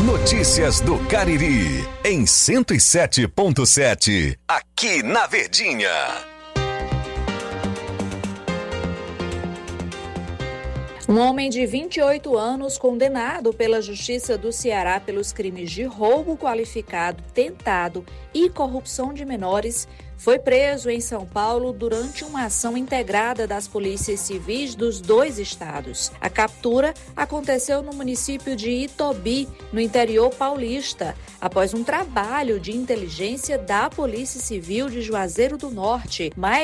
Notícias do Cariri, em 107.7, aqui na Verdinha. Um homem de 28 anos, condenado pela Justiça do Ceará pelos crimes de roubo qualificado, tentado e corrupção de menores, foi preso em São Paulo durante uma ação integrada das polícias civis dos dois estados. A captura aconteceu no município de Itobi, no interior paulista, após um trabalho de inteligência da Polícia Civil de Juazeiro do Norte. Mais